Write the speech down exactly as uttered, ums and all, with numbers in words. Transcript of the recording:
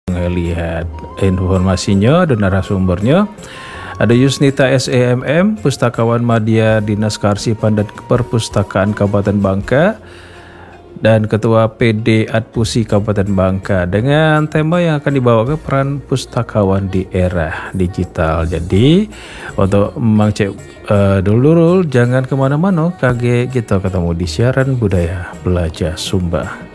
lihat informasinya dan narasumbernya. Ada Yusnita S E M M, Pustakawan Madya Dinas Kearsipan dan Perpustakaan Kabupaten Bangka, dan Ketua P D Adpusi Kabupaten Bangka, dengan tema yang akan dibawa ke peran pustakawan di era digital. Jadi untuk Mang Cek uh, dulu jangan kemana-mana, kage kita ketemu di siaran budaya belajar Sumba.